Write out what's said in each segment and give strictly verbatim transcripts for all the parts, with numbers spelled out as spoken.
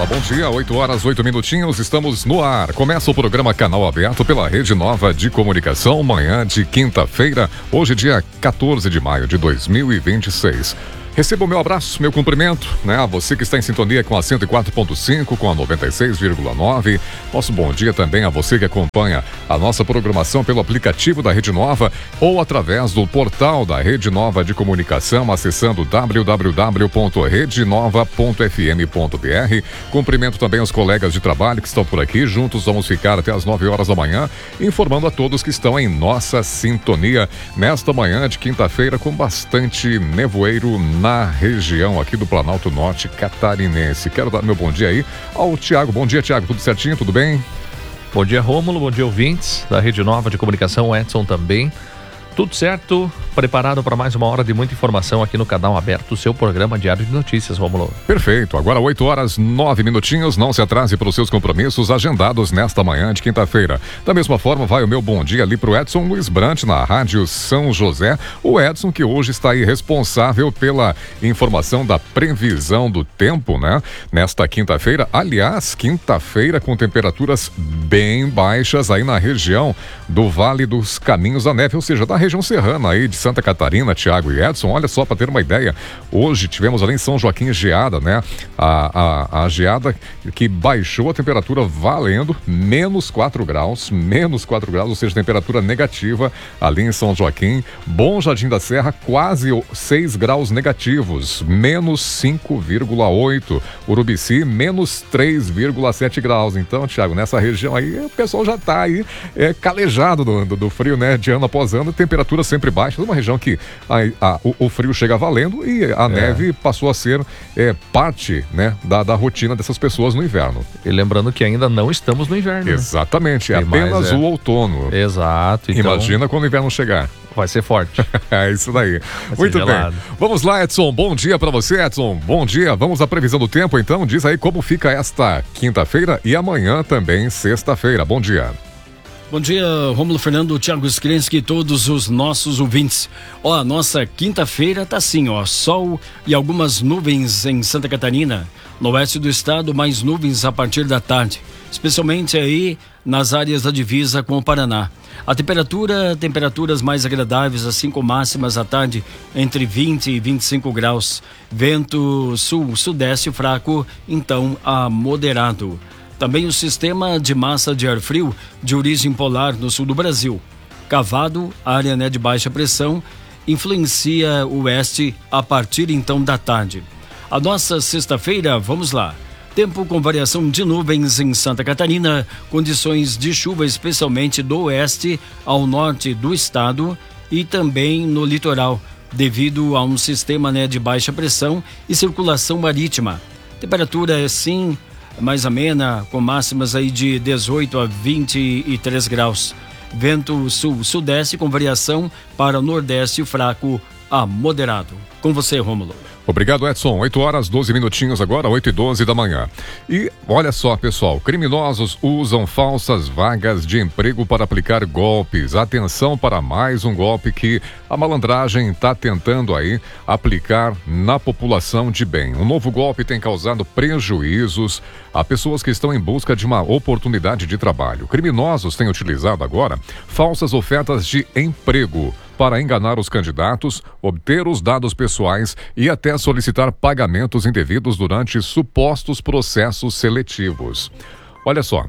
bom dia, oito horas, oito minutinhos, estamos no ar. Começa o programa Canal Aberto pela Rede Nova de Comunicação, manhã de quinta-feira, hoje dia quatorze de maio de dois mil e vinte e seis. Receba o meu abraço, meu cumprimento, né? A você que está em sintonia com a cento e quatro ponto cinco, com a noventa e seis vírgula nove. Nosso bom dia também a você que acompanha a nossa programação pelo aplicativo da Rede Nova ou através do portal da Rede Nova de Comunicação, acessando w w w ponto rede nova ponto f m ponto b r. Cumprimento também os colegas de trabalho que estão por aqui. Juntos vamos ficar até as nove horas da manhã, informando a todos que estão em nossa sintonia nesta manhã de quinta-feira com bastante nevoeiro na na região aqui do Planalto Norte catarinense. Quero dar meu bom dia aí ao Tiago. Bom dia, Tiago. Tudo certinho? Tudo bem? Bom dia, Rômulo. Bom dia, ouvintes da Rede Nova de Comunicação. O Edson também. Tudo certo? Preparado para mais uma hora de muita informação aqui no Canal Aberto, o seu programa diário de notícias, Rômulo. Perfeito. Agora oito horas, nove minutinhos. Não se atrase para os seus compromissos agendados nesta manhã de quinta-feira. Da mesma forma, vai o meu bom dia ali para o Edson Luiz Brant, na Rádio São José. O Edson que hoje está aí responsável pela informação da previsão do tempo, né? Nesta quinta-feira. Aliás, quinta-feira com temperaturas bem baixas aí na região do Vale dos Caminhos da Neve, ou seja, da região serrana aí de Santa Catarina, Tiago e Edson. Olha só, para ter uma ideia, hoje tivemos ali em São Joaquim geada, né? A, a, a geada que baixou a temperatura valendo menos quatro graus, menos quatro graus, ou seja, temperatura negativa ali em São Joaquim. Bom Jardim da Serra, quase seis graus negativos, menos cinco vírgula oito. Urubici, menos três vírgula sete graus. Então, Tiago, nessa região aí, o pessoal já está aí é, calejado do, do, do frio, né? De ano após ano, temperatura sempre baixa, uma região que a, a, o, o frio chega valendo e a é. neve passou a ser é, parte, né, da, da rotina dessas pessoas no inverno. E lembrando que ainda não estamos no inverno. Exatamente, é Tem apenas mais, é. o outono. Exato. Então... Imagina quando o inverno chegar. Vai ser forte. É isso daí. Vai Muito bem. Gelado. Vamos lá, Edson. Bom dia para você, Edson. Bom dia. Vamos à previsão do tempo, então. Diz aí como fica esta quinta-feira e amanhã também, sexta-feira. Bom dia. Bom dia, Rômulo, Fernando, Thiago Skrenski e todos os nossos ouvintes. Ó, a nossa quinta-feira tá assim, ó, sol e algumas nuvens em Santa Catarina. No oeste do estado, mais nuvens a partir da tarde, especialmente aí nas áreas da divisa com o Paraná. A temperatura, temperaturas mais agradáveis, assim com máximas à tarde entre vinte e vinte e cinco graus. Vento sul-sudeste fraco, então a moderado. Também o sistema de massa de ar frio de origem polar no sul do Brasil. Cavado, área né, de baixa pressão, influencia o oeste a partir então da tarde. A nossa sexta-feira, vamos lá. Tempo com variação de nuvens em Santa Catarina, condições de chuva especialmente do oeste ao norte do estado e também no litoral, devido a um sistema né, de baixa pressão e circulação marítima. Temperatura é sim mais amena, com máximas aí de dezoito a vinte e três graus. Vento sul-sudeste com variação para nordeste fraco a moderado. Com você, Rômulo. Obrigado, Edson. oito horas, doze minutinhos agora, oito e doze da manhã. E olha só, pessoal, criminosos usam falsas vagas de emprego para aplicar golpes. Atenção para mais um golpe que a malandragem está tentando aí aplicar na população de bem. Um novo golpe tem causado prejuízos a pessoas que estão em busca de uma oportunidade de trabalho. Criminosos têm utilizado agora falsas ofertas de emprego para enganar os candidatos, obter os dados pessoais e até solicitar pagamentos indevidos durante supostos processos seletivos. Olha só,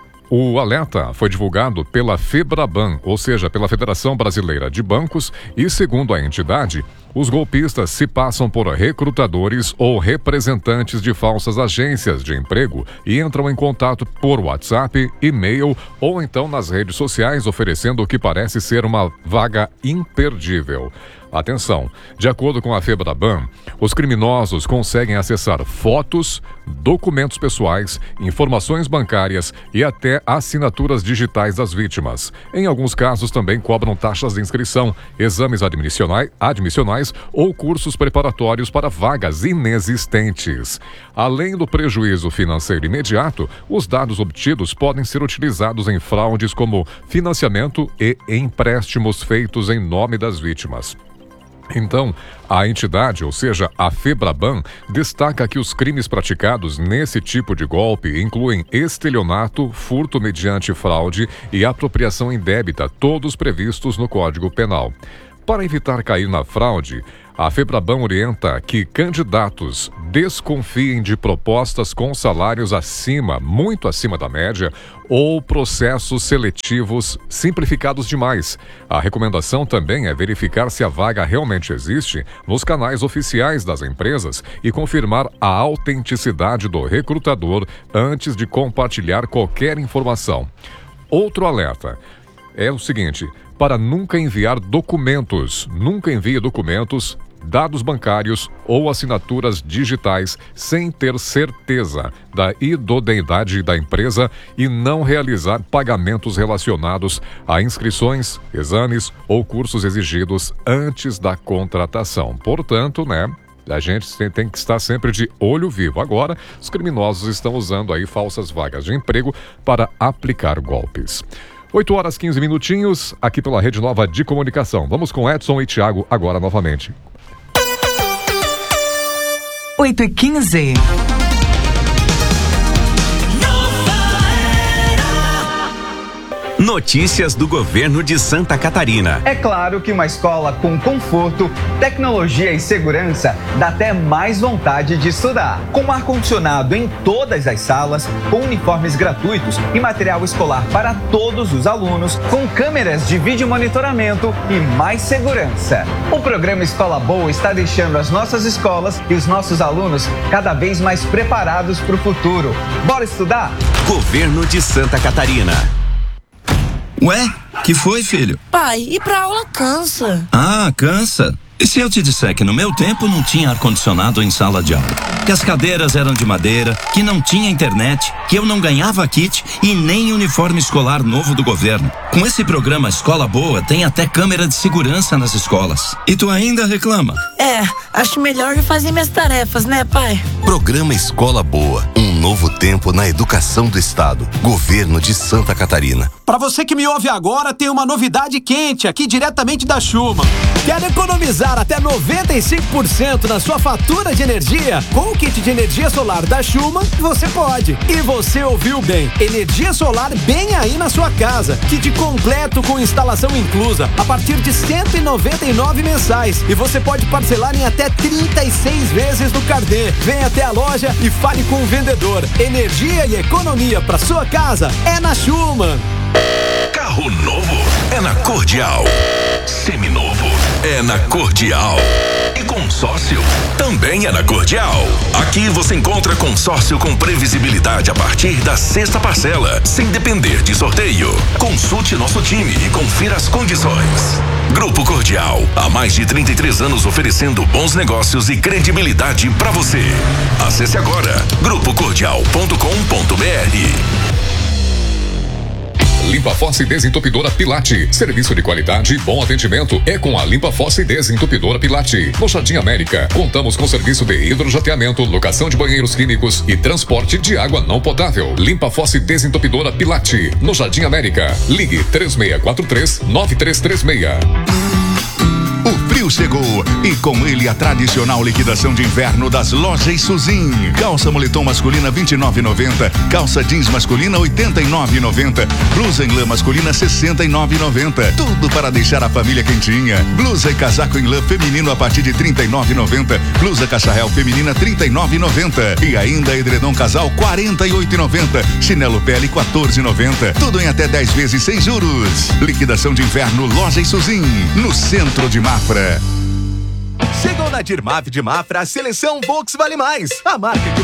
o alerta foi divulgado pela FEBRABAN, ou seja, pela Federação Brasileira de Bancos, e segundo a entidade, os golpistas se passam por recrutadores ou representantes de falsas agências de emprego e entram em contato por WhatsApp, e-mail ou então nas redes sociais oferecendo o que parece ser uma vaga imperdível. Atenção, de acordo com a FEBRABAN, os criminosos conseguem acessar fotos, documentos pessoais, informações bancárias e até assinaturas digitais das vítimas. Em alguns casos também cobram taxas de inscrição, exames admissionais, admissionais ou cursos preparatórios para vagas inexistentes. Além do prejuízo financeiro imediato, os dados obtidos podem ser utilizados em fraudes como financiamento e empréstimos feitos em nome das vítimas. Então, a entidade, ou seja, a FEBRABAN, destaca que os crimes praticados nesse tipo de golpe incluem estelionato, furto mediante fraude e apropriação indébita, todos previstos no Código Penal. Para evitar cair na fraude, a FEBRABAN orienta que candidatos desconfiem de propostas com salários acima, muito acima da média, ou processos seletivos simplificados demais. A recomendação também é verificar se a vaga realmente existe nos canais oficiais das empresas e confirmar a autenticidade do recrutador antes de compartilhar qualquer informação. Outro alerta é o seguinte: para nunca enviar documentos, nunca envie documentos, dados bancários ou assinaturas digitais sem ter certeza da idoneidade da empresa e não realizar pagamentos relacionados a inscrições, exames ou cursos exigidos antes da contratação. Portanto, né, a gente tem que estar sempre de olho vivo. Agora, os criminosos estão usando aí falsas vagas de emprego para aplicar golpes. oito horas e quinze minutinhos, aqui pela Rede Nova de Comunicação. Vamos com Edson e Thiago agora novamente. oito e quinze. Notícias do governo de Santa Catarina. É claro que uma escola com conforto, tecnologia e segurança dá até mais vontade de estudar. Com ar-condicionado em todas as salas, com uniformes gratuitos e material escolar para todos os alunos, com câmeras de vídeo monitoramento e mais segurança. O programa Escola Boa está deixando as nossas escolas e os nossos alunos cada vez mais preparados para o futuro. Bora estudar? Governo de Santa Catarina. Ué, que foi, filho? Pai, ir pra aula cansa. Ah, cansa? E se eu te disser que no meu tempo não tinha ar-condicionado em sala de aula? Que as cadeiras eram de madeira, que não tinha internet, que eu não ganhava kit e nem uniforme escolar novo do governo. Com esse programa Escola Boa, tem até câmera de segurança nas escolas. E tu ainda reclama? É, acho melhor eu fazer minhas tarefas, né, pai? Programa Escola Boa, um novo tempo na educação do estado. Governo de Santa Catarina. Para você que me ouve agora, tem uma novidade quente aqui diretamente da Schumann. Quer economizar até noventa e cinco por cento na sua fatura de energia? Com o kit de energia solar da Schumann, você pode. E você ouviu bem, energia solar bem aí na sua casa. Kit completo com instalação inclusa, a partir de cento e noventa e nove mensais. E você pode parcelar em até trinta e seis vezes no carnê. Vem até a loja e fale com o vendedor. Energia e economia para sua casa é na Schumann. Carro novo é na Cordial. Seminovo é na Cordial. E consórcio também é na Cordial. Aqui você encontra consórcio com previsibilidade a partir da sexta parcela, sem depender de sorteio. Consulte nosso time e confira as condições. Grupo Cordial, há mais de trinta e três anos oferecendo bons negócios e credibilidade para você. Acesse agora grupo cordial ponto com ponto br. Limpa Fossa e Desentupidora Pilate. Serviço de qualidade e bom atendimento é com a Limpa Fossa e Desentupidora Pilate. No Jardim América, contamos com serviço de hidrojateamento, locação de banheiros químicos e transporte de água não potável. Limpa Fossa e Desentupidora Pilate. No Jardim América. Ligue três seis quatro três, nove três três seis. O frio chegou e com ele a tradicional liquidação de inverno das lojas Suzin. Calça moletom masculina vinte e nove reais e noventa centavos, calça jeans masculina oitenta e nove reais e noventa centavos, blusa em lã masculina sessenta e nove reais e noventa centavos. Tudo para deixar a família quentinha. Blusa e casaco em lã feminino a partir de trinta e nove reais e noventa centavos, blusa cacharel feminina trinta e nove reais e noventa centavos e ainda edredom casal quarenta e oito reais e noventa centavos, chinelo pele quatorze reais e noventa centavos. Tudo em até dez vezes sem juros. Liquidação de inverno Lojas Suzin, no centro de Mafra. Chegou na Dirmaf de Mafra a seleção Volks Vale Mais, a marca que